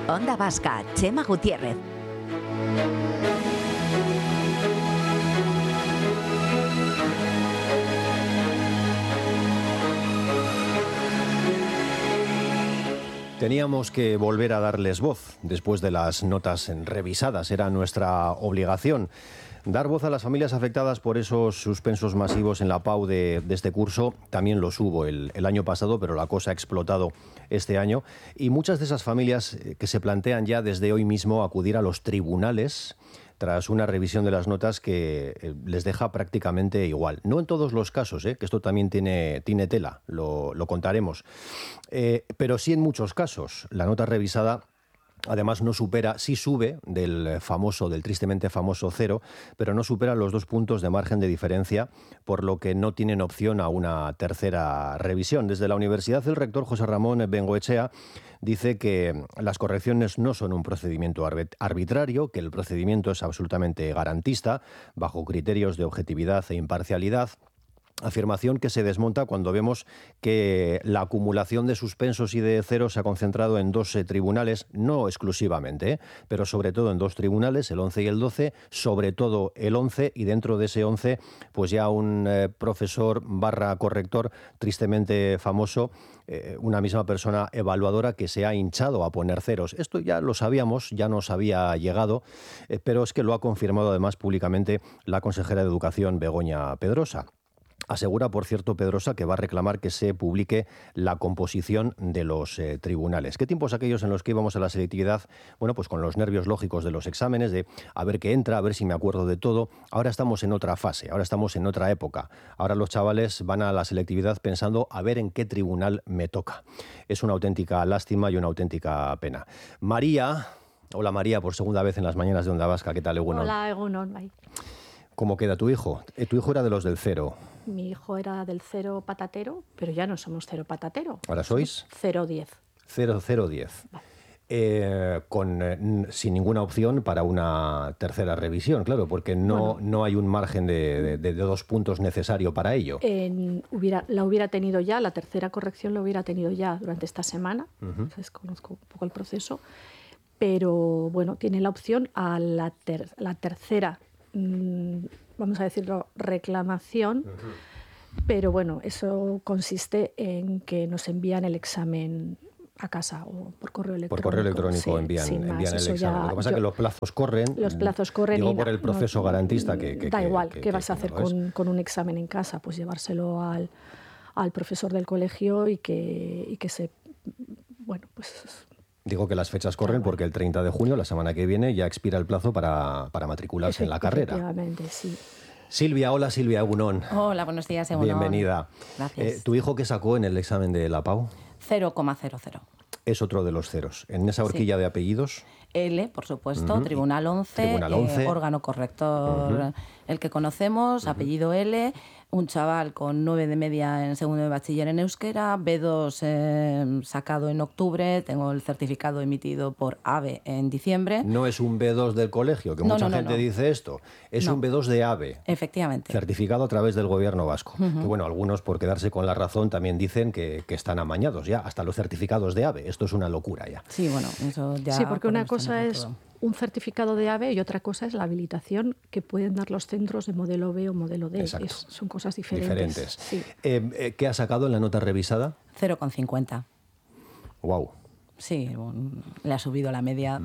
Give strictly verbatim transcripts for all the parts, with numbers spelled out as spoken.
Onda Vasca, Chema Gutiérrez. Teníamos que volver a darles voz después de las notas revisadas, era nuestra obligación. Dar voz a las familias afectadas por esos suspensos masivos en la P A U de, de este curso. También los hubo el, el año pasado, pero la cosa ha explotado este año. Y muchas de esas familias que se plantean ya desde hoy mismo acudir a los tribunales tras una revisión de las notas que les deja prácticamente igual. No en todos los casos, ¿eh? Que esto también tiene, tiene tela, lo, lo contaremos. Eh, pero sí en muchos casos. La nota revisada además no supera, sí sube del famoso, del tristemente famoso cero, pero no supera los dos puntos de margen de diferencia, por lo que no tienen opción a una tercera revisión. Desde la universidad, el rector José Ramón Bengoechea dice que las correcciones no son un procedimiento arbitrario, que el procedimiento es absolutamente garantista, bajo criterios de objetividad e imparcialidad. Afirmación que se desmonta cuando vemos que la acumulación de suspensos y de ceros se ha concentrado en dos eh, tribunales, no exclusivamente, ¿eh? pero sobre todo en dos tribunales, el once y el doce, sobre todo el once, y dentro de ese once, pues ya un eh, profesor barra corrector tristemente famoso, eh, una misma persona evaluadora que se ha hinchado a poner ceros. Esto ya lo sabíamos, ya nos había llegado, eh, pero es que lo ha confirmado además públicamente la consejera de Educación, Begoña Pedrosa. Asegura, por cierto, Pedrosa, que va a reclamar que se publique la composición de los eh, tribunales. ¿Qué tiempos aquellos en los que íbamos a la selectividad? Bueno, pues con los nervios lógicos de los exámenes, de a ver qué entra, a ver si me acuerdo de todo. Ahora estamos en otra fase, ahora estamos en otra época. Ahora los chavales van a la selectividad pensando a ver en qué tribunal me toca. Es una auténtica lástima y una auténtica pena. María, hola María, por segunda vez en las mañanas de Onda Vasca. ¿Qué tal, Egunon? Hola, Egunon. Bye. ¿Cómo queda tu hijo? Eh, tu hijo era de los del cero. Mi hijo era del cero patatero, pero ya no somos cero patatero. ¿Ahora sois? Cero diez. Cero, cero, diez. Vale. Eh, con, eh, sin ninguna opción para una tercera revisión, claro, porque no, bueno, no hay un margen de, de, de dos puntos necesario para ello. En, hubiera, la hubiera tenido ya, la tercera corrección la hubiera tenido ya durante esta semana. Uh-huh. Entonces conozco un poco el proceso. Pero bueno, tiene la opción a la, ter, la tercera, mmm, vamos a decirlo, reclamación. Uh-huh. Pero bueno, eso consiste en que nos envían el examen a casa o por correo electrónico. Por correo electrónico sí, envían, envían el examen. Ya, Lo que pasa es que los plazos corren. Los plazos corren. Digo y por el proceso no, garantista que, que da que, igual. Que, ¿Qué que, vas a hacer con, con un examen en casa? Pues llevárselo al, al profesor del colegio y que, y que se... Bueno, pues... Digo que las fechas corren porque el treinta de junio, la semana que viene, ya expira el plazo para, para matricularse en la carrera. Efectivamente, sí. Silvia, hola Silvia, Egunon. Hola, buenos días, Egunon. Bienvenida. Gracias. Eh, ¿Tu hijo qué sacó en el examen de la P A U? cero coma cero cero. Es otro de los ceros. ¿En esa horquilla sí. de apellidos? L, por supuesto, uh-huh. Tribunal once, Tribunal once. Eh, órgano corrector, uh-huh. el que conocemos, uh-huh. apellido L, un chaval con nueve de media en segundo de bachiller en euskera, B dos eh, sacado en octubre, tengo el certificado emitido por AVE en diciembre. No es un B dos del colegio, que no, mucha no, no, gente no. dice esto, es no. un B dos de AVE. Efectivamente. Certificado a través del gobierno vasco. Uh-huh. Que bueno, algunos por quedarse con la razón también dicen que, que están amañados ya, hasta los certificados de AVE. Esto es una locura ya. Sí, bueno, eso ya... Sí, porque una cosa es todo. Un certificado de AVE y otra cosa es la habilitación que pueden dar los centros de modelo B o modelo D. Es, son cosas diferentes. Diferentes. Sí. Eh, eh, ¿Qué ha sacado en la nota revisada? cero coma cincuenta. Wow. Sí, bueno, le ha subido la media.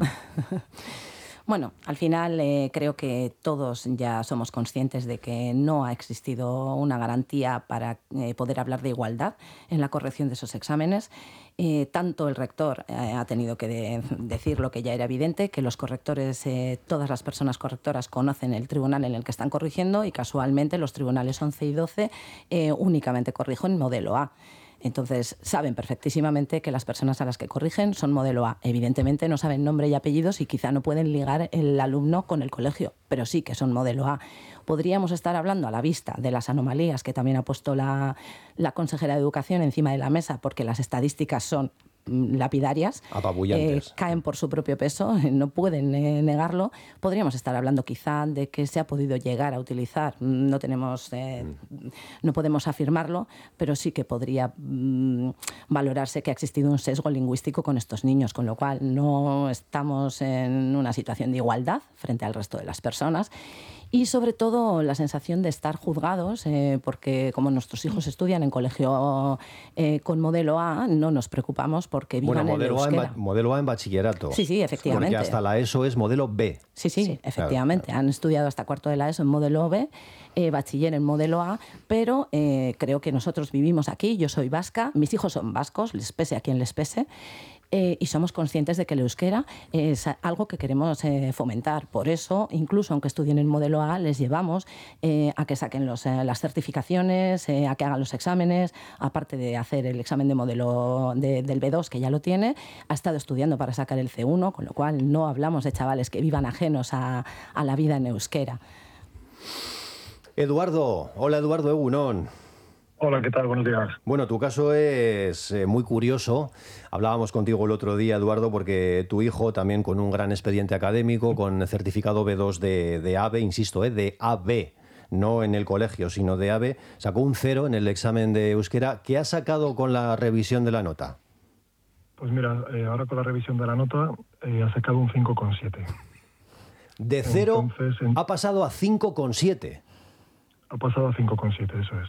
Bueno, al final eh, creo que todos ya somos conscientes de que no ha existido una garantía para eh, poder hablar de igualdad en la corrección de esos exámenes. Eh, tanto el rector eh, ha tenido que de, decir lo que ya era evidente, que los correctores, eh, todas las personas correctoras conocen el tribunal en el que están corrigiendo y casualmente los tribunales once y doce eh, únicamente corrigen modelo A. Entonces, saben perfectísimamente que las personas a las que corrigen son modelo A. Evidentemente no saben nombre y apellidos y quizá no pueden ligar el alumno con el colegio, pero sí que son modelo A. Podríamos estar hablando a la vista de las anomalías que también ha puesto la, la consejera de Educación encima de la mesa, porque las estadísticas son lapidarias, apabullantes, eh, caen por su propio peso, no pueden eh, negarlo. Podríamos estar hablando quizá de que se ha podido llegar a utilizar, no tenemos, eh, mm. no podemos afirmarlo, pero sí que podría mm, valorarse que ha existido un sesgo lingüístico con estos niños, con lo cual no estamos en una situación de igualdad frente al resto de las personas. Y sobre todo la sensación de estar juzgados, eh, porque como nuestros hijos estudian en colegio eh, con modelo A, no nos preocupamos porque vivan bueno, en modelo euskera. A en, modelo A en bachillerato. Sí, sí, efectivamente. Porque hasta la ESO es modelo B. Sí, sí, sí, efectivamente. Claro, claro. Han estudiado hasta cuarto de la ESO en modelo B, eh, bachiller en modelo A, pero eh, creo que nosotros vivimos aquí, yo soy vasca, mis hijos son vascos, les pese a quien les pese, Eh, y somos conscientes de que el euskera es algo que queremos eh, fomentar. Por eso, incluso aunque estudien en modelo A, les llevamos eh, a que saquen los, eh, las certificaciones, eh, a que hagan los exámenes, aparte de hacer el examen de modelo de, del B dos, que ya lo tiene, ha estado estudiando para sacar el C uno, con lo cual no hablamos de chavales que vivan ajenos a, a la vida en euskera. Eduardo, hola Eduardo Egunon. Hola, ¿qué tal? Buenos días. Bueno, tu caso es eh, muy curioso. Hablábamos contigo el otro día, Eduardo, porque tu hijo, también con un gran expediente académico, con certificado B dos de, de A B, insisto, eh, de A B, no en el colegio, sino de A B, sacó un cero en el examen de euskera. ¿Qué ha sacado con la revisión de la nota? Pues mira, eh, ahora con la revisión de la nota eh, ha sacado un cinco coma siete. De cero Entonces, en... ha pasado a cinco coma siete. Ha pasado a cinco coma siete, eso es.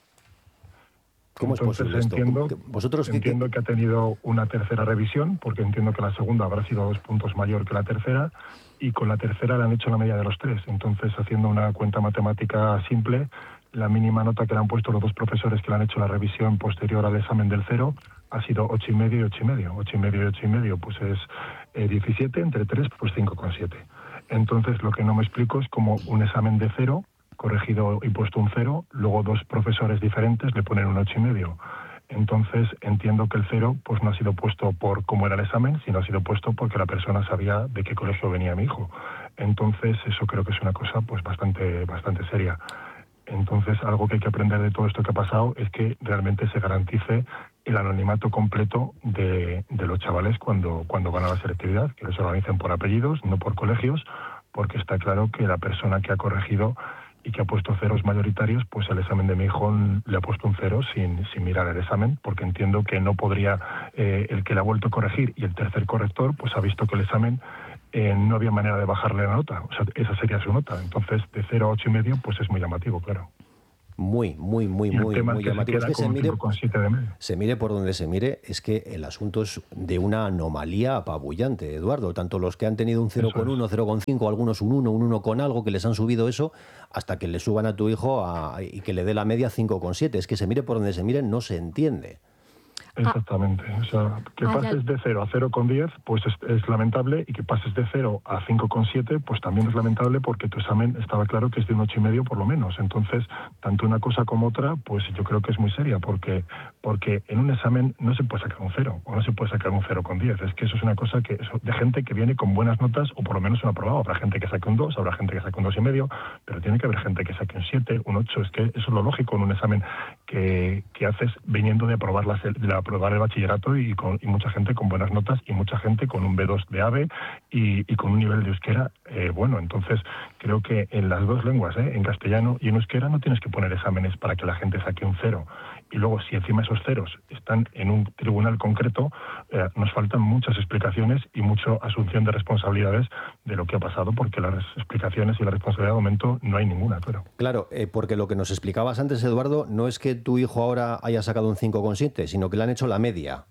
¿Cómo Entonces, es posible esto? entiendo, ¿Vosotros entiendo qué, qué? que ha tenido una tercera revisión, porque entiendo que la segunda habrá sido dos puntos mayor que la tercera, y con la tercera le han hecho la media de los tres. Entonces, haciendo una cuenta matemática simple, la mínima nota que le han puesto los dos profesores que le han hecho la revisión posterior al examen del cero ha sido ocho y medio y ocho y medio. ocho y medio y ocho y medio, pues es eh, diecisiete, entre tres, pues cinco coma siete. Entonces, lo que no me explico es cómo un examen de cero, corregido y puesto un cero, luego dos profesores diferentes le ponen un ocho y medio. Entonces entiendo que el cero pues no ha sido puesto por cómo era el examen, sino ha sido puesto porque la persona sabía de qué colegio venía mi hijo. Entonces eso creo que es una cosa pues bastante, bastante seria. Entonces algo que hay que aprender de todo esto que ha pasado es que realmente se garantice el anonimato completo de, de los chavales cuando, cuando van a la selectividad, que los organicen por apellidos, no por colegios, porque está claro que la persona que ha corregido y que ha puesto ceros mayoritarios, pues el examen de mi hijo le ha puesto un cero sin, sin mirar el examen, porque entiendo que no podría, eh, el que le ha vuelto a corregir y el tercer corrector, pues ha visto que el examen eh, no había manera de bajarle la nota, o sea, esa sería su nota. Entonces, de cero a ocho y medio, pues es muy llamativo, claro. Muy, muy, muy, muy, muy llamativo. Es que se mire, se mire por donde se mire, es que el asunto es de una anomalía apabullante, Eduardo. Tanto los que han tenido un cero coma uno, cero coma cinco, algunos un uno, un uno con algo, que les han subido eso, hasta que le suban a tu hijo a, y que le dé la media cinco coma siete. Es que se mire por donde se mire, no se entiende. Exactamente. O sea, que ah, pases de cero a cero coma diez, pues es, es lamentable, y que pases de cero a cinco coma siete, pues también es lamentable, porque tu examen estaba claro que es de un ocho y medio por lo menos. Entonces, tanto una cosa como otra, pues yo creo que es muy seria, porque porque en un examen no se puede sacar un cero, o no se puede sacar un cero coma diez. Es que eso es una cosa que eso, de gente que viene con buenas notas, o por lo menos un aprobado. Habrá gente que saque un dos, habrá gente que saque un dos y medio, pero tiene que haber gente que saque un siete, un ocho. Es que eso es lo lógico en un examen que, que haces viniendo de aprobar la, de la aprobar el bachillerato, y, con, y mucha gente con buenas notas, y mucha gente con un B dos de A B y, y con un nivel de euskera eh, bueno. Entonces creo que en las dos lenguas, eh, en castellano y en euskera, no tienes que poner exámenes para que la gente saque un cero. Y luego, si encima esos ceros están en un tribunal concreto, eh, nos faltan muchas explicaciones y mucha asunción de responsabilidades de lo que ha pasado, porque las explicaciones y la responsabilidad de momento no hay ninguna, claro. Claro, eh, porque lo que nos explicabas antes, Eduardo, no es que tu hijo ahora haya sacado un cinco coma siete, sino que le han hecho la media.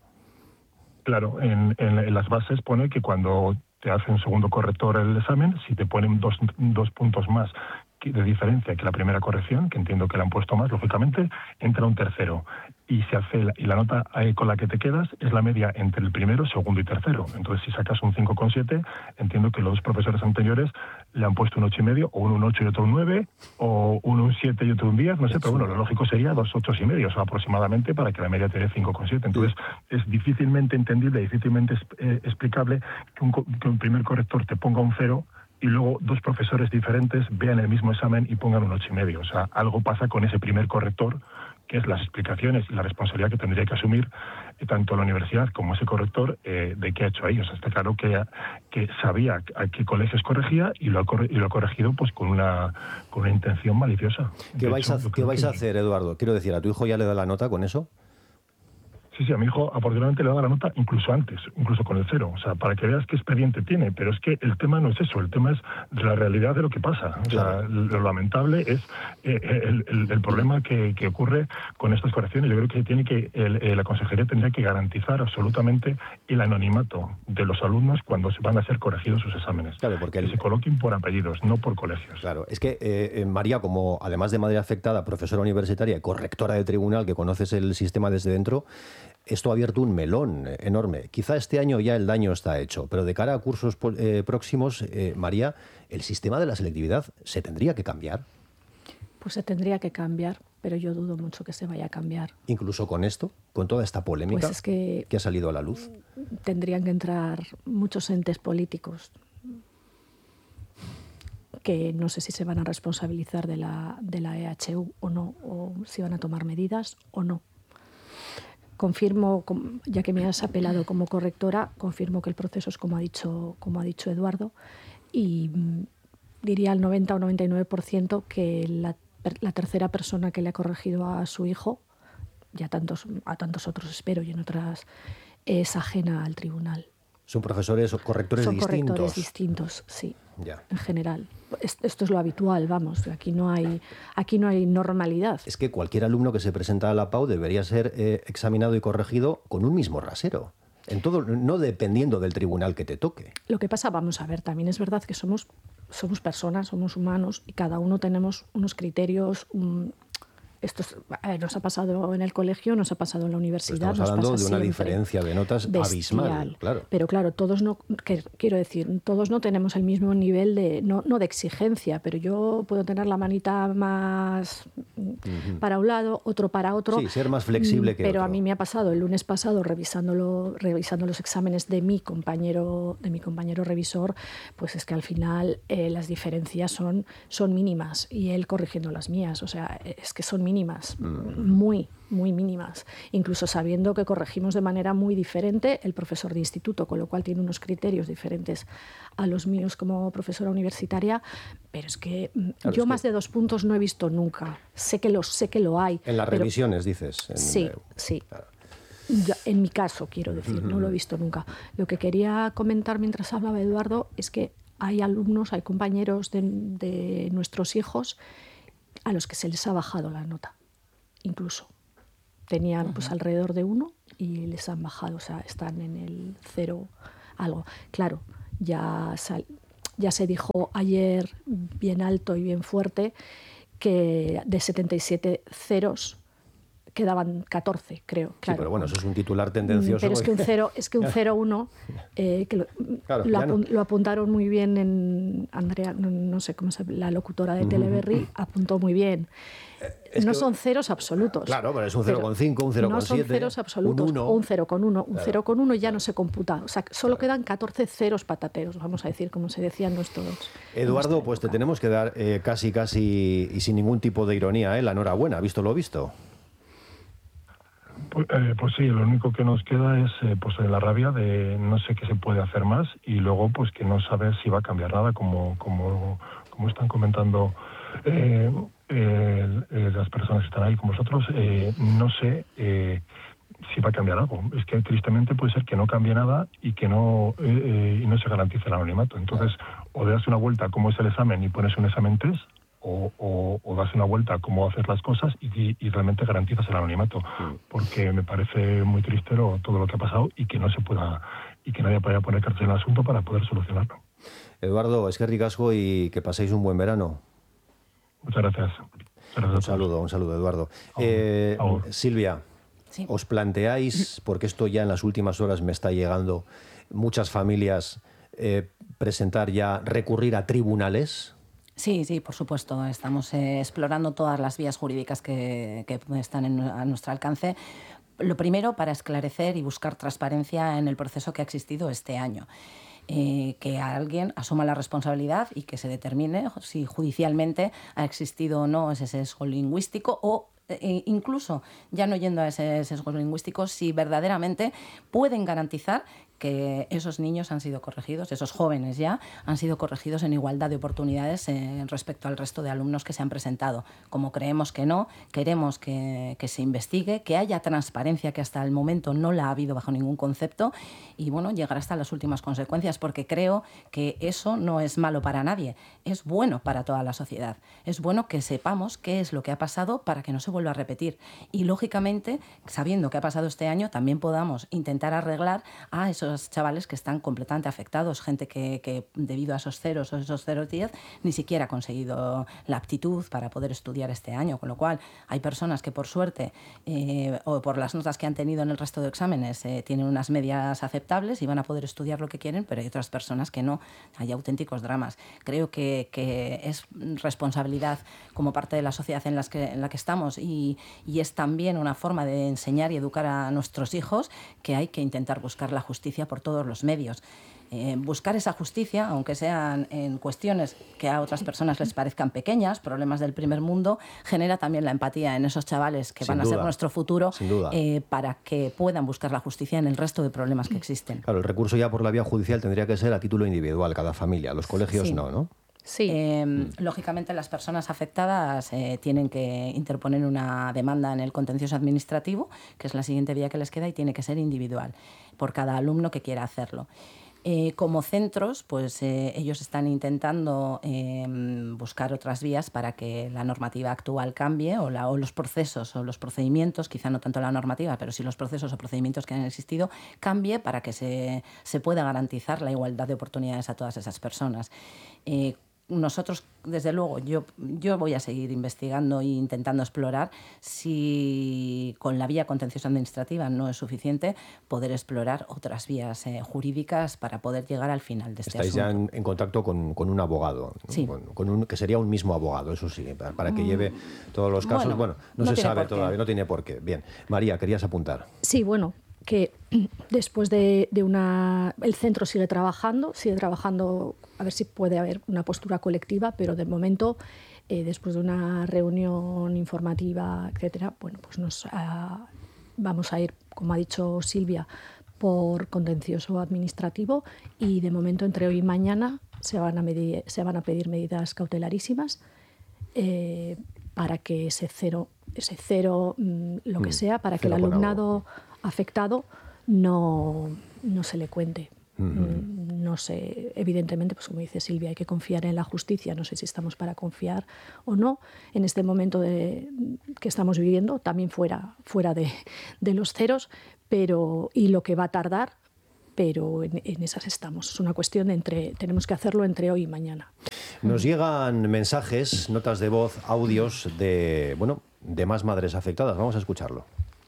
Claro, en, en, en las bases pone que cuando te hacen segundo corrector el examen, si te ponen dos, dos puntos más de diferencia que la primera corrección, que entiendo que le han puesto más, lógicamente, entra un tercero. Y se hace la, y la nota con la que te quedas es la media entre el primero, segundo y tercero. Entonces, si sacas un cinco coma siete, entiendo que los dos profesores anteriores le han puesto un ocho y medio, o uno un ocho y otro un nueve, o uno un siete y otro un diez, no sé, pero bueno, lo lógico sería dos ocho y medio, o sea, aproximadamente, para que la media te dé cinco coma siete. Entonces, es difícilmente entendible, difícilmente eh, explicable que un, que un primer corrector te ponga un cero y luego dos profesores diferentes vean el mismo examen y pongan un ocho y medio. O sea, algo pasa con ese primer corrector que es las explicaciones y la responsabilidad que tendría que asumir eh, tanto la universidad como ese corrector eh, de qué ha hecho ahí. O sea, está claro que, que sabía a qué colegios corregía y lo ha, corre, y lo ha corregido pues con una, con una intención maliciosa. ¿Qué De vais, hecho, a, ¿qué vais que... a hacer, Eduardo? Quiero decir, ¿a tu hijo ya le da la nota con eso? Sí, sí, a mi hijo afortunadamente le da la nota incluso antes, incluso con el cero. O sea, para que veas qué expediente tiene. Pero es que el tema no es eso, el tema es de la realidad de lo que pasa. O claro. sea, lo lamentable es eh, el, el, el problema que, que ocurre con estas correcciones. Yo creo que tiene que el, el, la consejería tendría que garantizar absolutamente el anonimato de los alumnos cuando se van a ser corregidos sus exámenes. Claro, porque que el... se coloquen por apellidos, no por colegios. Claro, es que eh, María, como además de madre afectada, profesora universitaria y correctora de tribunal, que conoces el sistema desde dentro, esto ha abierto un melón enorme. Quizá este año ya el daño está hecho, pero de cara a cursos eh, próximos, eh, María, ¿el sistema de la selectividad se tendría que cambiar? Pues se tendría que cambiar, pero yo dudo mucho que se vaya a cambiar. Incluso con esto, con toda esta polémica pues es que, que ha salido a la luz. Tendrían que entrar muchos entes políticos que no sé si se van a responsabilizar de la, de la E H U o no, o si van a tomar medidas o no. Confirmo, ya que me has apelado como correctora, confirmo que el proceso es como ha dicho, como ha dicho Eduardo, y diría al noventa o noventa y nueve por ciento que la, la tercera persona que le ha corregido a su hijo, y a tantos, a tantos otros espero, y en otras, es ajena al tribunal. ¿Son profesores o correctores Son distintos? Son correctores distintos, sí, ya. En general. Esto es lo habitual, vamos, aquí no hay, aquí no hay normalidad. Es que cualquier alumno que se presenta a la P A U debería ser eh, examinado y corregido con un mismo rasero, en todo, no dependiendo del tribunal que te toque. Lo que pasa, vamos a ver, también es verdad que somos, somos personas, somos humanos y cada uno tenemos unos criterios... Un, Esto es, eh, nos ha pasado en el colegio, nos ha pasado en la universidad. Estamos hablando nos pasa de una siempre. diferencia de notas Bestial. abismal, claro. Pero claro, todos no, que, quiero decir, todos no tenemos el mismo nivel de, no, no de exigencia, pero yo puedo tener la manita más uh-huh. para un lado, otro para otro. Sí, ser más flexible que Pero otro. a mí me ha pasado el lunes pasado revisándolo, revisando los exámenes de mi compañero, de mi compañero revisor, pues es que al final eh, las diferencias son, son mínimas y él corrigiendo las mías, o sea, es que son mínimas, mm. muy, muy mínimas, incluso sabiendo que corregimos de manera muy diferente el profesor de instituto, con lo cual tiene unos criterios diferentes a los míos como profesora universitaria, pero es que claro, yo es más que... de dos puntos no he visto nunca. Sé que, los, sé que lo hay. En las pero... revisiones, dices. En... Sí, sí. Claro. Yo, en mi caso, quiero decir, no lo he visto nunca. Lo que quería comentar mientras hablaba Eduardo es que hay alumnos, hay compañeros de, de nuestros hijos a los que se les ha bajado la nota, incluso. Tenían uh-huh. pues alrededor de uno y les han bajado, o sea, están en el cero algo. Claro, ya, sal, ya se dijo ayer bien alto y bien fuerte que de setenta y siete ceros quedaban catorce, creo. Claro. Sí, pero bueno, eso es un titular tendencioso. Pero es que un cero, es que un cero uno, eh, que lo, claro, lo, apun, no. lo apuntaron muy bien en Andrea, no, no sé cómo se la locutora de Teleberry, apuntó muy bien. Es no que, son ceros absolutos. Claro, pero es un cero coma cinco, un cero coma siete. No son ceros absolutos, un uno. O un cero coma uno. Un claro. cero coma uno ya no se computa. O sea, solo claro. quedan catorce ceros patateros, vamos a decir, como se decían nuestros... Eduardo, nuestra pues época. te tenemos que dar eh, casi, casi, y sin ningún tipo de ironía, ¿eh? la enhorabuena, visto lo visto. Pues, eh, pues sí, lo único que nos queda es eh, pues la rabia de no sé qué se puede hacer más y luego pues que no saber si va a cambiar nada, como, como, como están comentando eh, eh, eh, las personas que están ahí con vosotros. Eh, no sé eh, si va a cambiar algo. Es que tristemente puede ser que no cambie nada y que no, eh, eh, y no se garantice el anonimato. Entonces, o le das una vuelta a cómo es el examen y pones un examen test, O, o, o das una vuelta a cómo hacer las cosas y, y realmente garantizas el anonimato, porque me parece muy triste lo, todo lo que ha pasado y que no se pueda y que nadie pueda poner cartel en el asunto para poder solucionarlo. Eduardo, es que ricasco y que paséis un buen verano. Muchas gracias. Muchas gracias un saludo, un saludo, Eduardo. Aún, eh, aún. Silvia, sí. ¿os planteáis, porque esto ya en las últimas horas me está llegando, muchas familias eh, presentar ya, recurrir a tribunales? Sí, sí, por supuesto. Estamos eh, explorando todas las vías jurídicas que, que están en, a nuestro alcance. Lo primero, para esclarecer y buscar transparencia en el proceso que ha existido este año. Eh, que alguien asuma la responsabilidad y que se determine si judicialmente ha existido o no ese sesgo lingüístico o eh, incluso ya no yendo a ese sesgo lingüístico, si verdaderamente pueden garantizar que esos niños han sido corregidos, esos jóvenes ya han sido corregidos en igualdad de oportunidades eh, respecto al resto de alumnos que se han presentado. Como creemos que no, queremos que, que se investigue, que haya transparencia, que hasta el momento no la ha habido bajo ningún concepto, y bueno, llegar hasta las últimas consecuencias, porque creo que eso no es malo para nadie, es bueno para toda la sociedad. Es bueno que sepamos qué es lo que ha pasado para que no se vuelva a repetir. Y lógicamente, sabiendo qué ha pasado este año, también podamos intentar arreglar a esos chavales que están completamente afectados, gente que, que debido a esos ceros o esos ceros diez ni siquiera ha conseguido la aptitud para poder estudiar este año, con lo cual hay personas que por suerte eh, o por las notas que han tenido en el resto de exámenes eh, tienen unas medias aceptables y van a poder estudiar lo que quieren, pero hay otras personas que no, hay auténticos dramas. Creo que, que es responsabilidad como parte de la sociedad en, las que, en la que estamos y, y es también una forma de enseñar y educar a nuestros hijos que hay que intentar buscar la justicia por todos los medios. Eh, buscar esa justicia, aunque sean en cuestiones que a otras personas les parezcan pequeñas, problemas del primer mundo, genera también la empatía en esos chavales que Sin van duda. a ser nuestro futuro, eh, para que puedan buscar la justicia en el resto de problemas que existen. Claro, el recurso ya por la vía judicial tendría que ser a título individual, cada familia. Los colegios Sí. no, ¿no? Sí. Eh, mm. Lógicamente, las personas afectadas eh, tienen que interponer una demanda en el contencioso administrativo, que es la siguiente vía que les queda, y tiene que ser individual, por cada alumno que quiera hacerlo. Eh, como centros, pues eh, ellos están intentando eh, buscar otras vías para que la normativa actual cambie o, la, o los procesos o los procedimientos, quizá no tanto la normativa, pero sí los procesos o procedimientos que han existido, cambie para que se, se pueda garantizar la igualdad de oportunidades a todas esas personas. Eh, Nosotros, desde luego, yo, yo voy a seguir investigando e intentando explorar si con la vía contenciosa administrativa no es suficiente poder explorar otras vías eh, jurídicas para poder llegar al final de este Estáis asunto. ya en, en contacto con, con un abogado, ¿no? Sí. con, con un, que sería un mismo abogado, eso sí, para, para que lleve todos los casos. Bueno, Bueno, no, no se tiene sabe por qué. todavía, no tiene por qué. Bien, María, querías apuntar. Sí, bueno, que después de, de una... El centro sigue trabajando, sigue trabajando a ver si puede haber una postura colectiva, pero de momento, eh, después de una reunión informativa, etcétera, bueno, pues nos uh, vamos a ir, como ha dicho Silvia, por contencioso administrativo y de momento entre hoy y mañana se van a, medir, se van a pedir medidas cautelarísimas eh, para que ese cero, ese cero mm, lo que Mm, sea, para que el cero con alumnado afectado no, no se le cuente. Mm-hmm. No sé, evidentemente, pues como dice Silvia, hay que confiar en la justicia. No sé si estamos para confiar o no en este momento de, que estamos viviendo, también fuera, fuera de, de los ceros, pero y lo que va a tardar, pero en, en esas estamos. Es una cuestión de entre, tenemos que hacerlo entre hoy y mañana. Nos llegan mensajes, notas de voz, audios de, bueno, de más madres afectadas. Vamos a escucharlo.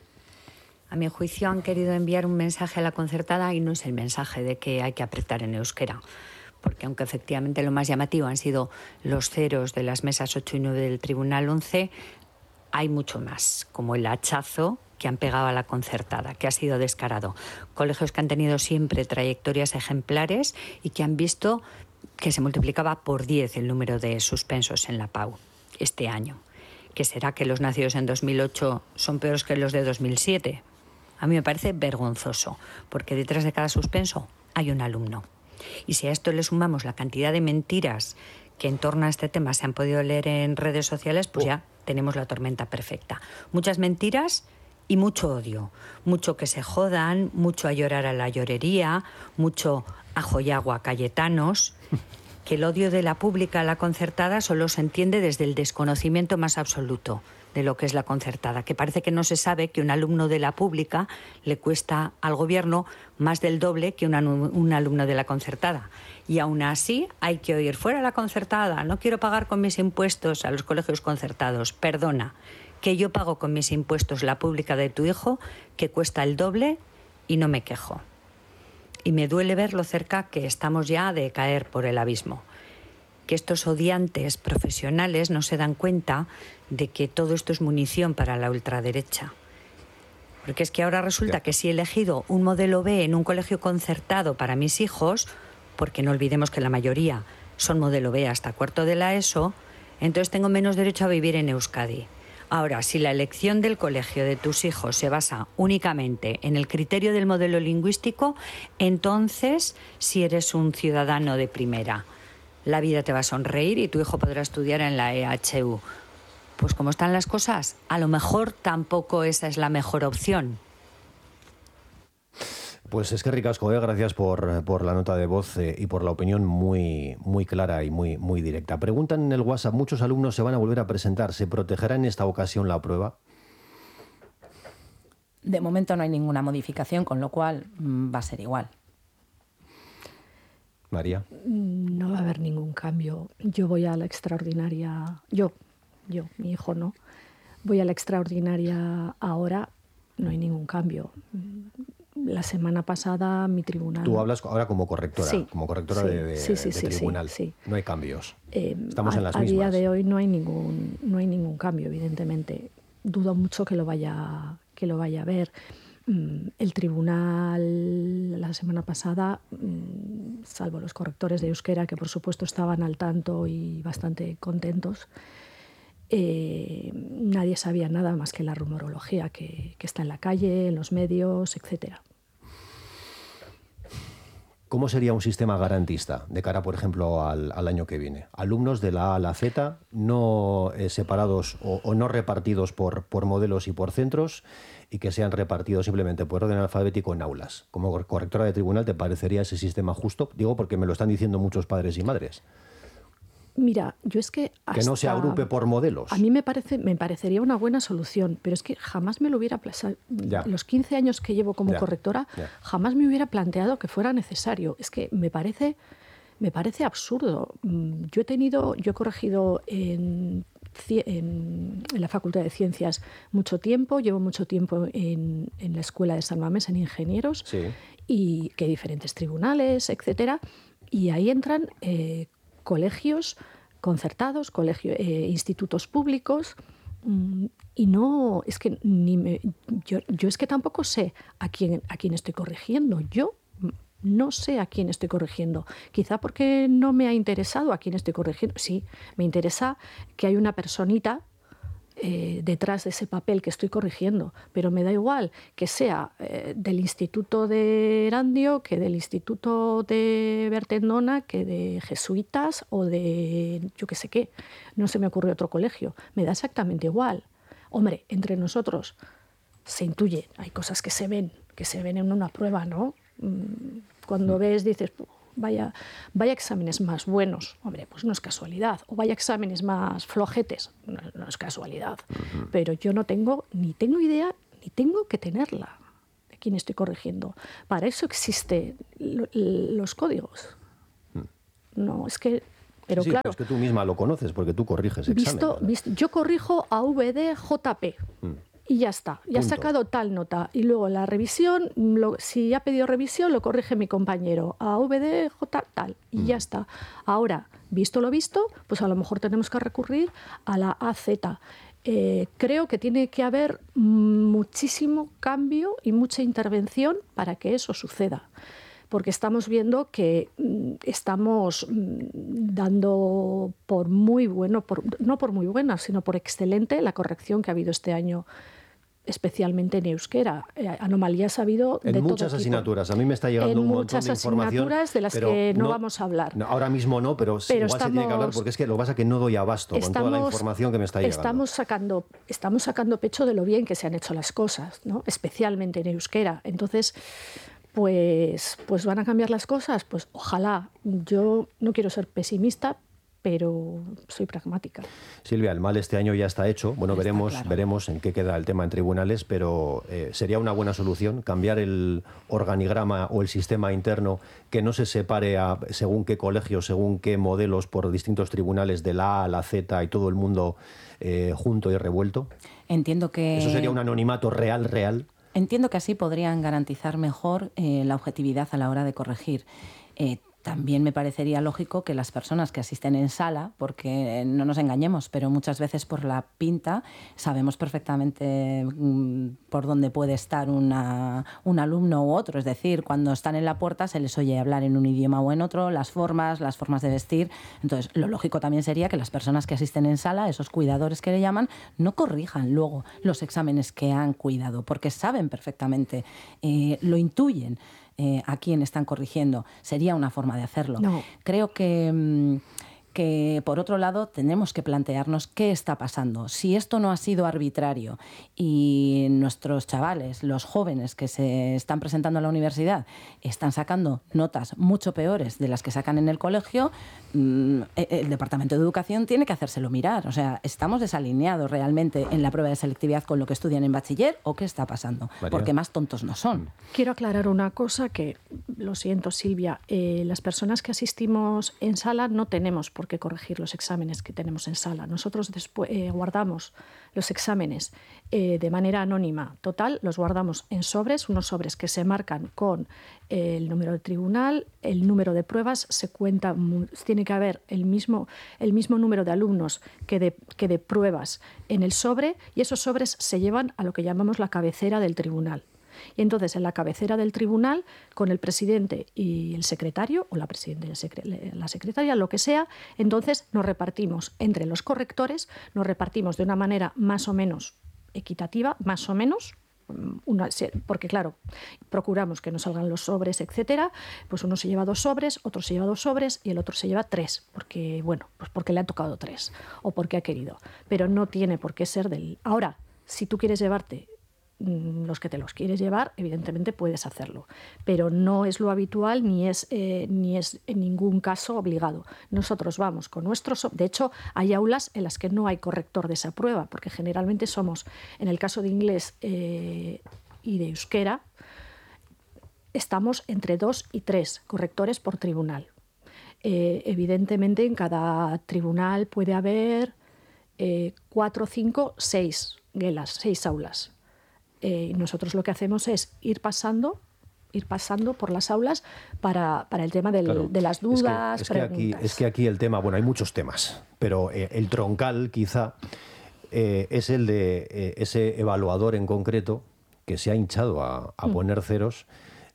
A mi juicio han querido enviar un mensaje a la concertada y no es el mensaje de que hay que apretar en euskera. Porque aunque efectivamente lo más llamativo han sido los ceros de las mesas ocho y nueve del Tribunal once, hay mucho más, como el hachazo que han pegado a la concertada, que ha sido descarado. Colegios que han tenido siempre trayectorias ejemplares y que han visto que se multiplicaba por diez el número de suspensos en la P A U este año. ¿Que será que los nacidos en dos mil ocho son peores que los de dos mil siete? A mí me parece vergonzoso, porque detrás de cada suspenso hay un alumno. Y si a esto le sumamos la cantidad de mentiras que en torno a este tema se han podido leer en redes sociales, pues ya tenemos la tormenta perfecta. Muchas mentiras y mucho odio. Mucho que se jodan, mucho a llorar a la llorería, mucho ajo y agua a Cayetanos. Que el odio de la pública a la concertada solo se entiende desde el desconocimiento más absoluto de lo que es la concertada, que parece que no se sabe que un alumno de la pública le cuesta al gobierno más del doble que un, un alumno de la concertada. Y aún así hay que oír fuera la concertada, no quiero pagar con mis impuestos a los colegios concertados. Perdona, que yo pago con mis impuestos la pública de tu hijo, que cuesta el doble y no me quejo. Y me duele ver lo cerca que estamos ya de caer por el abismo. Que estos odiantes profesionales no se dan cuenta de que todo esto es munición para la ultraderecha. Porque es que ahora resulta que si he elegido un modelo B en un colegio concertado para mis hijos, porque no olvidemos que la mayoría son modelo B hasta cuarto de la ESO, entonces tengo menos derecho a vivir en Euskadi. Ahora, si la elección del colegio de tus hijos se basa únicamente en el criterio del modelo lingüístico, entonces sí eres un ciudadano de primera. La vida te va a sonreír y tu hijo podrá estudiar en la E H U. Pues como están las cosas, a lo mejor tampoco esa es la mejor opción. Pues es que ricasco, ¿eh? Gracias por, por la nota de voz eh, y por la opinión muy, muy clara y muy, muy directa. Preguntan en el WhatsApp, muchos alumnos se van a volver a presentar. ¿Se protegerá en esta ocasión la prueba? De momento no hay ninguna modificación, con lo cual mmm, va a ser igual. María. No va a haber ningún cambio. Yo voy a la extraordinaria, yo, yo, mi hijo no, voy a la extraordinaria ahora, no hay ningún cambio. La semana pasada mi tribunal... Tú hablas ahora como correctora, sí, como correctora sí, de, de, sí, sí, de sí, tribunal. Sí, sí. No hay cambios. Eh, Estamos a, en las a mismas. A día de hoy no hay ningún, no hay ningún cambio, evidentemente. Dudo mucho que lo vaya, que lo vaya a ver. El tribunal la semana pasada, salvo los correctores de euskera, que por supuesto estaban al tanto y bastante contentos, eh, nadie sabía nada más que la rumorología que, que está en la calle, en los medios, etcétera. ¿Cómo sería un sistema garantista de cara, por ejemplo, al, al año que viene? Alumnos de la A a la Z, no eh, separados o, o no repartidos por, por modelos y por centros, y que sean repartidos simplemente por orden alfabético en aulas. Como correctora de tribunal, ¿te parecería ese sistema justo? Digo porque me lo están diciendo muchos padres y madres. Mira, yo es que... Hasta que no se agrupe por modelos. A mí me, parece, me parecería una buena solución, pero es que jamás me lo hubiera planteado. Los quince años que llevo como ya. correctora, ya. jamás me hubiera planteado que fuera necesario. Es que me parece, me parece absurdo. Yo he tenido, yo he corregido en, en, en la Facultad de Ciencias mucho tiempo, llevo mucho tiempo en, en la Escuela de San Mamés, en ingenieros, sí. y que hay diferentes tribunales, etcétera, y ahí entran... Eh, colegios concertados, colegio, eh, institutos públicos, mmm, y no, es que ni me, yo, yo es que tampoco sé a quién, a quién estoy corrigiendo. Yo no sé a quién estoy corrigiendo. Quizá porque no me ha interesado a quién estoy corrigiendo. Sí, me interesa que hay una personita Eh, detrás de ese papel que estoy corrigiendo, pero me da igual que sea eh, del Instituto de Erandio, que del Instituto de Bertendona, que de Jesuitas o de yo qué sé qué. No se me ocurre otro colegio. Me da exactamente igual. Hombre, entre nosotros se intuye, hay cosas que se ven, que se ven en una prueba, ¿no? Cuando ves, dices... Vaya, vaya exámenes más buenos, hombre, pues no es casualidad. O vaya exámenes más flojetes, no, no es casualidad. Uh-huh. Pero yo no tengo, ni tengo idea, ni tengo que tenerla de quién estoy corrigiendo. Para eso existen lo, los códigos. Uh-huh. No, es que... Pero sí, claro, pero es que tú misma lo conoces porque tú corriges exámenes. Visto, visto, yo corrijo a V D J P. Uh-huh. Y ya está, ya ha sacado tal nota. Y luego la revisión, lo, si ha pedido revisión, lo corrige mi compañero. A V D J tal, y mm. ya está. Ahora, visto lo visto, pues a lo mejor tenemos que recurrir a la A Z. Eh, creo que tiene que haber muchísimo cambio y mucha intervención para que eso suceda. Porque estamos viendo que mm, estamos mm, dando por muy bueno, por, no por muy buena, sino por excelente la corrección que ha habido este año, especialmente en euskera. Eh, anomalías ha habido de todo tipo. En muchas asignaturas. A mí me está llegando en un montón de información. En muchas asignaturas de las que no, no vamos a hablar. No, ahora mismo no, pero, pero igual estamos, se tiene que hablar porque es que lo que pasa es que no doy abasto estamos, con toda la información que me está llegando. Estamos sacando, estamos sacando pecho de lo bien que se han hecho las cosas, ¿no? Especialmente en euskera. Entonces... Pues, pues van a cambiar las cosas, pues ojalá. Yo no quiero ser pesimista, pero soy pragmática. Silvia, el mal este año ya está hecho. Bueno, está veremos, claro. veremos en qué queda el tema en tribunales, pero eh, sería una buena solución cambiar el organigrama o el sistema interno, que no se separe a, según qué colegios, según qué modelos por distintos tribunales de la A a la Z y todo el mundo eh, junto y revuelto. Entiendo que... Eso sería un anonimato real, real. Entiendo que así podrían garantizar mejor eh, la objetividad a la hora de corregir. Eh, también me parecería lógico que las personas que asisten en sala, porque no nos engañemos, pero muchas veces por la pinta sabemos perfectamente mmm, por dónde puede estar una, un alumno u otro. Es decir, cuando están en la puerta se les oye hablar en un idioma o en otro, las formas, las formas de vestir. Entonces, lo lógico también sería que las personas que asisten en sala, esos cuidadores que le llaman, no corrijan luego los exámenes que han cuidado, porque saben perfectamente, eh, lo intuyen. Eh, a quién están corrigiendo. Sería una forma de hacerlo. No. Creo que, que, por otro lado, tenemos que plantearnos qué está pasando. Si esto no ha sido arbitrario y nuestros chavales, los jóvenes que se están presentando a la universidad, están sacando notas mucho peores de las que sacan en el colegio, mmm, el Departamento de Educación tiene que hacérselo mirar. O sea, ¿estamos desalineados realmente en la prueba de selectividad con lo que estudian en bachiller o qué está pasando? María. Porque más tontos no son. Quiero aclarar una cosa que, lo siento Silvia, eh, las personas que asistimos en sala no tenemos por qué corregir los exámenes que tenemos en sala. Nosotros después eh, guardamos los exámenes eh, de manera anónima. Total, los guardamos en sobres, unos sobres que se marcan con eh, el número de tribunal, el número de pruebas, se cuenta, tiene que haber el mismo, el mismo número de alumnos que de, que de pruebas en el sobre, y esos sobres se llevan a lo que llamamos la cabecera del tribunal. Y entonces en la cabecera del tribunal, con el presidente y el secretario, o la presidenta y el secre- la secretaria, lo que sea, entonces nos repartimos entre los correctores, nos repartimos de una manera más o menos equitativa, más o menos, una, porque claro, procuramos que no salgan los sobres, etcétera, pues uno se lleva dos sobres, otro se lleva dos sobres y el otro se lleva tres, porque bueno, pues porque le han tocado tres o porque ha querido, pero no tiene por qué ser del... Ahora, si tú quieres llevarte los que te los quieres llevar, evidentemente puedes hacerlo, pero no es lo habitual ni es, eh, ni es en ningún caso obligado. Nosotros vamos con nuestros... De hecho, hay aulas en las que no hay corrector de esa prueba, porque generalmente somos, en el caso de inglés eh, y de euskera, estamos entre dos y tres correctores por tribunal. Eh, evidentemente, en cada tribunal puede haber eh, cuatro, cinco, seis gelas, seis aulas. Eh, nosotros lo que hacemos es ir pasando, ir pasando por las aulas para, para el tema del, claro, de las dudas, es que, es, que aquí, es que aquí el tema, bueno, hay muchos temas, pero eh, el troncal quizá eh, es el de eh, ese evaluador en concreto que se ha hinchado a, a mm. poner ceros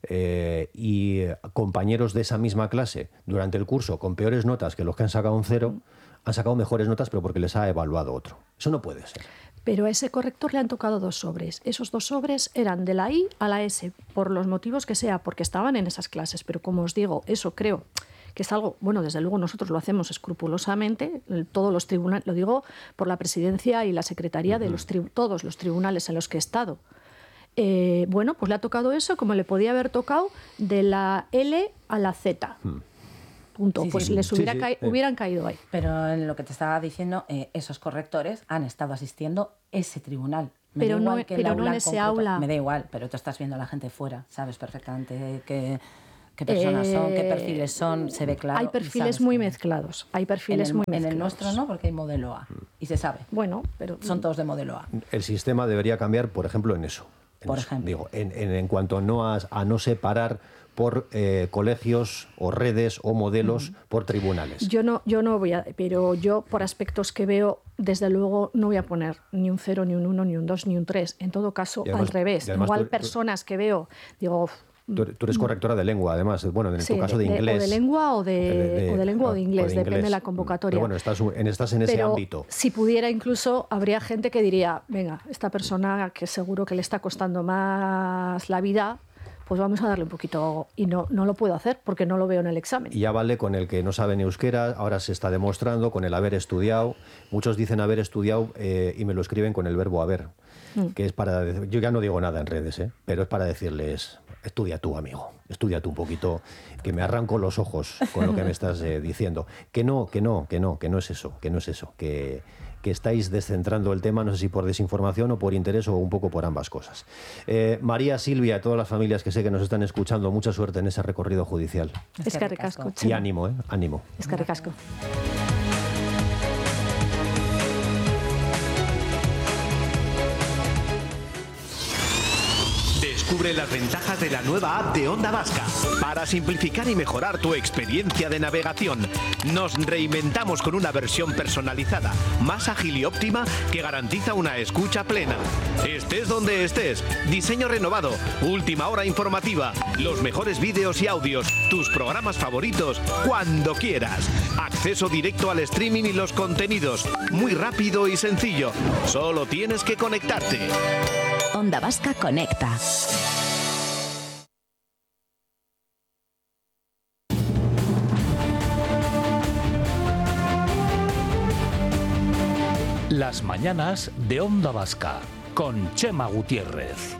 eh, y compañeros de esa misma clase durante el curso con peores notas que los que han sacado un cero, mm. han sacado mejores notas pero porque les ha evaluado otro. Eso no puede ser. Pero a ese corrector le han tocado dos sobres. Esos dos sobres eran de la I a la S, por los motivos que sea, porque estaban en esas clases. Pero como os digo, eso creo que es algo, bueno, desde luego nosotros lo hacemos escrupulosamente, todos los tribunales, lo digo por la presidencia y la secretaría uh-huh. de los tri- todos los tribunales en los que he estado. Eh, bueno, pues le ha tocado eso como le podía haber tocado de la L a la Z. Uh-huh. Punto. Sí, pues sí, les hubiera sí, sí, ca- sí. hubieran caído ahí. Pero en lo que te estaba diciendo, eh, esos correctores han estado asistiendo ese tribunal. Me pero da igual no, que pero el no aula en ese concreto. aula. Me da igual, pero tú estás viendo a la gente fuera, sabes perfectamente qué, qué personas eh, son, qué perfiles son, se ve claro. Hay perfiles muy que... mezclados. Hay perfiles en el, muy mezclados. En el nuestro no, porque hay modelo A y se sabe. Bueno, pero son todos de modelo A. El sistema debería cambiar, por ejemplo, en eso. En por eso. ejemplo. Digo, en, en, en cuanto no a, a no separar por eh, colegios o redes o modelos, mm. por tribunales. Yo no, yo no voy a, pero yo por aspectos que veo, desde luego no voy a poner ni un cero, ni un uno, ni un dos, ni un tres. En todo caso, además, al revés. Igual tú, personas que veo, digo... Tú, tú eres correctora de lengua, además, bueno, en sí, tu caso de, de inglés. O de lengua o de, de, de, o de lengua o de inglés, o de inglés. Depende de la convocatoria. Pero bueno, estás en, estás en ese pero ámbito. Si pudiera incluso, habría gente que diría, venga, esta persona que seguro que le está costando más la vida, pues vamos a darle un poquito, y no, no lo puedo hacer porque no lo veo en el examen. Y ya vale con el que no sabe ni euskera, ahora se está demostrando, con el haber estudiado. Muchos dicen haber estudiado eh, y me lo escriben con el verbo haber, mm. que es para, yo ya no digo nada en redes, ¿eh? Pero es para decirles, estudia tú, amigo, estudia tú un poquito, que me arranco los ojos con lo que me estás eh, diciendo. Que no, que no, que no, que no es eso, que no es eso, que... que estáis descentrando el tema, no sé si por desinformación o por interés o un poco por ambas cosas. Eh, María, Silvia, todas las familias que sé que nos están escuchando, mucha suerte en ese recorrido judicial. Es que ricasco. Y ánimo, ¿eh? Ánimo. Es que ricasco. Descubre las ventajas de la nueva app de Onda Vasca. Para simplificar y mejorar tu experiencia de navegación, nos reinventamos con una versión personalizada, más ágil y óptima que garantiza una escucha plena. Estés donde estés, diseño renovado, última hora informativa, los mejores vídeos y audios, tus programas favoritos, cuando quieras. Acceso directo al streaming y los contenidos, muy rápido y sencillo. Solo tienes que conectarte. Onda Vasca conecta. Las mañanas de Onda Vasca con Chema Gutiérrez.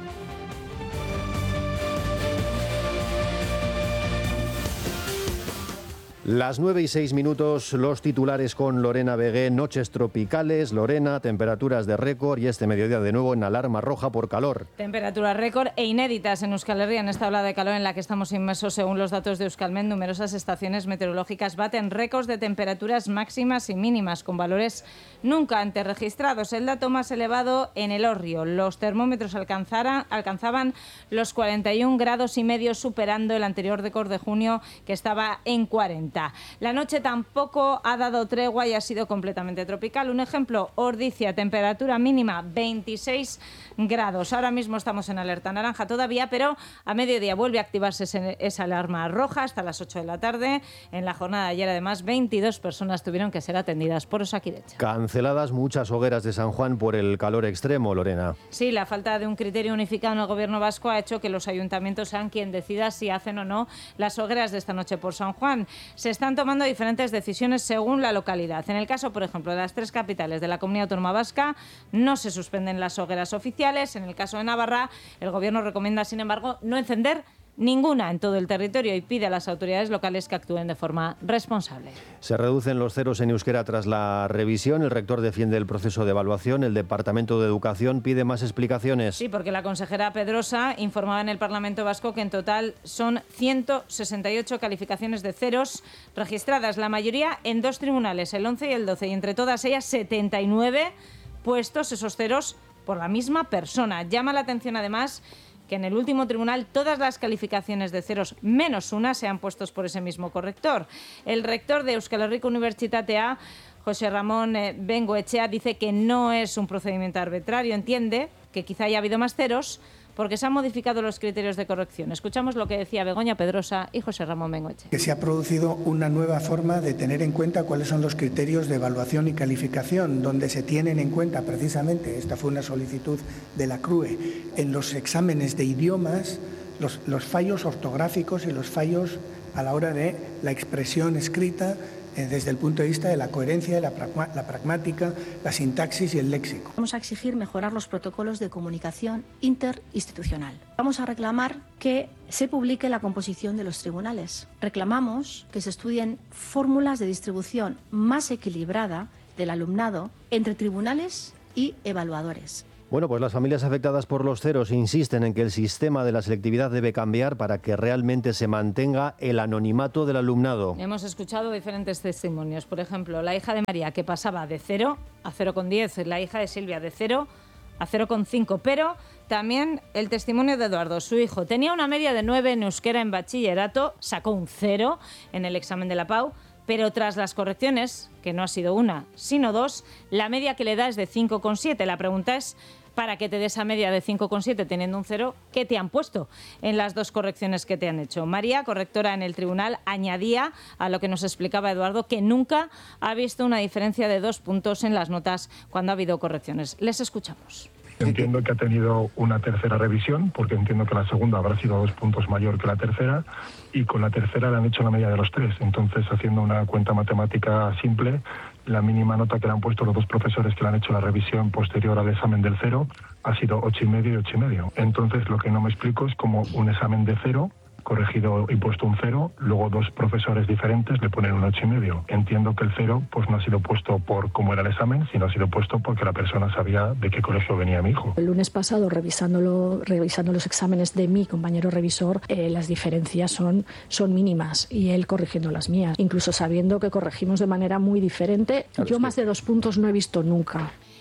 Las nueve y seis minutos, los titulares con Lorena Vegué. Noches tropicales, Lorena, temperaturas de récord y este mediodía de nuevo en alarma roja por calor. Temperaturas récord e inéditas en Euskal Herria en esta ola de calor en la que estamos inmersos. Según los datos de Euskalmet, numerosas estaciones meteorológicas baten récords de temperaturas máximas y mínimas con valores nunca antes registrados. El dato más elevado en Elorrio. Los termómetros alcanzaban los cuarenta y un grados y medio, superando el anterior récord de junio que estaba en cuarenta. La noche tampoco ha dado tregua y ha sido completamente tropical. Un ejemplo, Ordizia, temperatura mínima veintiséis grados. Ahora mismo estamos en alerta naranja todavía, pero a mediodía vuelve a activarse ese, esa alarma roja hasta las ocho de la tarde. En la jornada de ayer, además, veintidós personas tuvieron que ser atendidas por Osakidetza. Canceladas muchas hogueras de San Juan por el calor extremo, Lorena. Sí, la falta de un criterio unificado en el gobierno vasco ha hecho que los ayuntamientos sean quien decida si hacen o no las hogueras de esta noche por San Juan. Se están tomando diferentes decisiones según la localidad. En el caso, por ejemplo, de las tres capitales de la Comunidad Autónoma Vasca, no se suspenden las hogueras oficiales. En el caso de Navarra, el Gobierno recomienda, sin embargo, no encender ninguna en todo el territorio y pide a las autoridades locales que actúen de forma responsable. Se reducen los ceros en euskera tras la revisión. El rector defiende el proceso de evaluación. El Departamento de Educación pide más explicaciones. Sí, porque la consejera Pedrosa informaba en el Parlamento Vasco que en total son ciento sesenta y ocho calificaciones de ceros registradas, la mayoría en dos tribunales, el once y el doce, y entre todas ellas setenta y nueve puestos esos ceros por la misma persona. Llama la atención además que en el último tribunal todas las calificaciones de ceros menos una sean puestos por ese mismo corrector. El rector de Euskal Herriko Unibertsitatea, José Ramón Bengoechea, dice que no es un procedimiento arbitrario. Entiende que quizá haya habido más ceros porque se han modificado los criterios de corrección. Escuchamos lo que decía Begoña Pedrosa y José Ramón Bengoechea. Que se ha producido una nueva forma de tener en cuenta cuáles son los criterios de evaluación y calificación, donde se tienen en cuenta precisamente, esta fue una solicitud de la C R U E, en los exámenes de idiomas, los, los fallos ortográficos y los fallos a la hora de la expresión escrita, desde el punto de vista de la coherencia, la, pragma, la pragmática, la sintaxis y el léxico. Vamos a exigir mejorar los protocolos de comunicación interinstitucional. Vamos a reclamar que se publique la composición de los tribunales. Reclamamos que se estudien fórmulas de distribución más equilibrada del alumnado entre tribunales y evaluadores. Bueno, pues las familias afectadas por los ceros insisten en que el sistema de la selectividad debe cambiar para que realmente se mantenga el anonimato del alumnado. Hemos escuchado diferentes testimonios. Por ejemplo, la hija de María, que pasaba de cero a cero coma diez, la hija de Silvia de cero a cero coma cinco, pero también el testimonio de Eduardo, su hijo. Tenía una media de nueve en euskera en bachillerato, sacó un cero en el examen de la P A U, pero tras las correcciones, que no ha sido una, sino dos, la media que le da es de cinco coma siete. La pregunta es, para que te dé esa media de cinco coma siete teniendo un cero, ¿qué te han puesto en las dos correcciones que te han hecho? María, correctora en el tribunal, añadía a lo que nos explicaba Eduardo que nunca ha visto una diferencia de dos puntos en las notas cuando ha habido correcciones. Les escuchamos. Entiendo que ha tenido una tercera revisión, porque entiendo que la segunda habrá sido dos puntos mayor que la tercera, y con la tercera le han hecho la media de los tres. Entonces, haciendo una cuenta matemática simple, la mínima nota que le han puesto los dos profesores que le han hecho la revisión posterior al examen del cero ha sido ocho y medio y ocho y medio. Entonces, lo que no me explico es cómo un examen de cero, corregido y puesto un cero, luego dos profesores diferentes le ponen un ocho y medio. Entiendo que el cero pues no ha sido puesto por cómo era el examen, sino ha sido puesto porque la persona sabía de qué colegio venía mi hijo. El lunes pasado, revisándolo, revisando los exámenes de mi compañero revisor, eh, las diferencias son, son mínimas y él corrigiendo las mías, incluso sabiendo que corregimos de manera muy diferente. Claro, yo más que... de dos puntos no he visto nunca.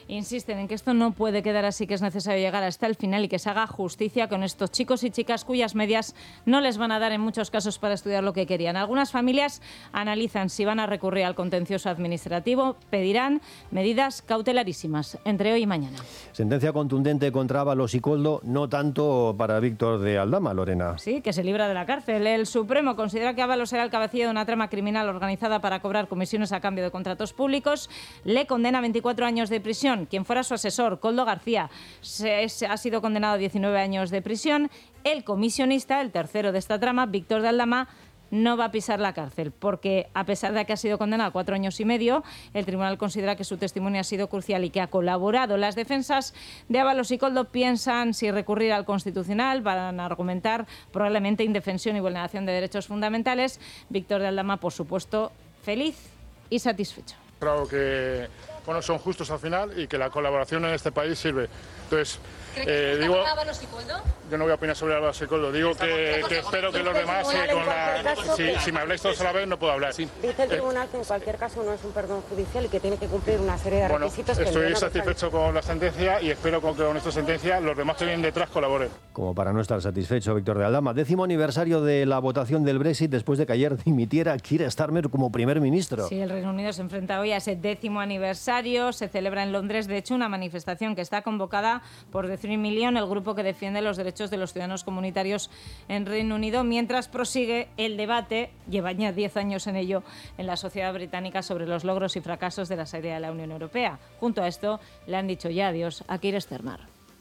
insisten en que esto no puede quedar así, que es necesario llegar hasta el final y que se haga justicia con estos chicos y chicas cuyas medias no les van a dar en muchos casos para estudiar lo que querían. Algunas familias analizan si van a recurrir al contencioso administrativo, pedirán medidas cautelarísimas entre hoy y mañana. Sentencia contundente contra Ábalos y Koldo, no tanto para Víctor de Aldama, Lorena. Sí, que se libra de la cárcel. El Supremo considera que Ábalos era el cabecilla de una trama criminal organizada para cobrar comisiones a cambio de contratos públicos. Le condena a veinticuatro años de prisión. Quien fuera su asesor, Koldo García, se, se ha sido condenado a diecinueve años de prisión. El comisionista, el tercero de esta trama, Víctor de Aldama, no va a pisar la cárcel, porque a pesar de que ha sido condenado a cuatro años y medio, el tribunal considera que su testimonio ha sido crucial y que ha colaborado. Las defensas de Ábalos y Koldo piensan si recurrir al Constitucional, van a argumentar probablemente indefensión y vulneración de derechos fundamentales. Víctor de Aldama, por supuesto, feliz y satisfecho. Creo que bueno, son justos al final y que la colaboración en este país sirve. Entonces, eh, digo, Ábalos y Koldo? Yo no voy a opinar sobre Ábalos y Koldo. Digo que, que espero que los demás, eh, con la, si, si me habláis todos a la vez, no puedo hablar. Dice el tribunal que en cualquier caso no es un perdón judicial y que tiene que cumplir una serie de bueno, requisitos. Estoy que satisfecho con la sentencia y espero que con esta sentencia los demás que vienen detrás colaboren. Como para no estar satisfecho, Víctor de Aldama. Décimo aniversario de la votación del Brexit después de que ayer dimitiera Keir Starmer como primer ministro. Sí, el Reino Unido se enfrenta hoy a ese décimo aniversario. Se celebra en Londres, de hecho, una manifestación que está convocada por The Three Million, el grupo que defiende los derechos de los ciudadanos comunitarios en Reino Unido, mientras prosigue el debate, lleva ya diez años en ello, en la sociedad británica sobre los logros y fracasos de la salida de la Unión Europea. Junto a esto, le han dicho ya adiós a Keir Starmer.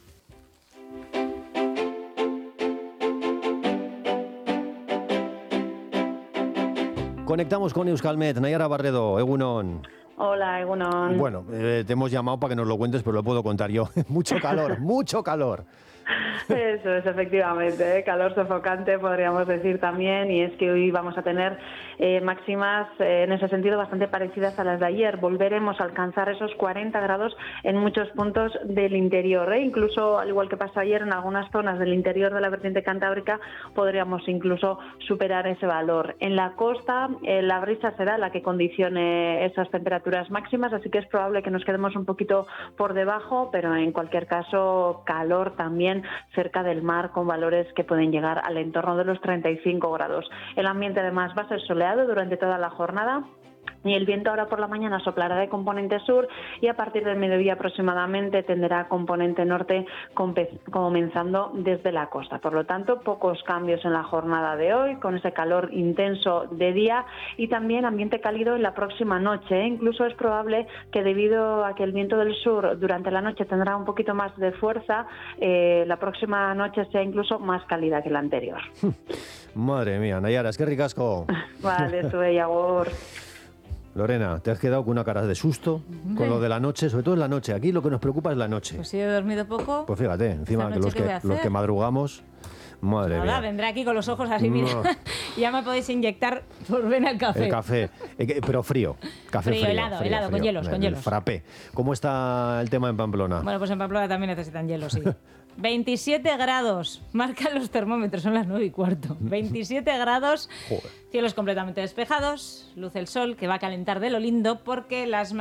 Conectamos con Euskalmet. Nayara Barredo, Egunon. Hola, Egunon. Bueno, eh, te hemos llamado para que nos lo cuentes, pero lo puedo contar yo. Mucho calor, mucho calor. Eso es, efectivamente, ¿eh? Calor sofocante podríamos decir también, y es que hoy vamos a tener eh, máximas eh, en ese sentido bastante parecidas a las de ayer. Volveremos a alcanzar esos cuarenta grados en muchos puntos del interior, ¿eh? Incluso, al igual que pasó ayer, en algunas zonas del interior de la vertiente cantábrica podríamos incluso superar ese valor. En la costa eh, la brisa será la que condicione esas temperaturas máximas, así que es probable que nos quedemos un poquito por debajo, pero en cualquier caso calor también cerca del mar, con valores que pueden llegar al entorno de los treinta y cinco grados. El ambiente además va a ser soleado durante toda la jornada. Y el viento ahora por la mañana soplará de componente sur y a partir del mediodía aproximadamente tenderá componente norte, comenzando desde la costa. Por lo tanto, pocos cambios en la jornada de hoy, con ese calor intenso de día y también ambiente cálido en la próxima noche. Incluso es probable que, debido a que el viento del sur durante la noche tendrá un poquito más de fuerza, eh, la próxima noche sea incluso más cálida que la anterior. Madre mía, Nayara, es que ricasco. Vale, sube Agur. Lorena, te has quedado con una cara de susto con lo de la noche, sobre todo en la noche. Aquí lo que nos preocupa es la noche. Pues si he dormido poco. Pues fíjate, encima que los que, los que madrugamos, madre Nada, mía. vendré aquí con los ojos así, mira. No. Ya me podéis inyectar por ven el café. El café, pero frío. Café frío, frío helado, frío, helado, frío. con hielos, el, con hielos. El frappé. ¿Cómo está el tema en Pamplona? Bueno, pues en Pamplona también necesitan hielo, sí. veintisiete grados, marcan los termómetros, son las nueve y cuarto. veintisiete grados, Joder. Cielos completamente despejados, luce el sol que va a calentar de lo lindo porque las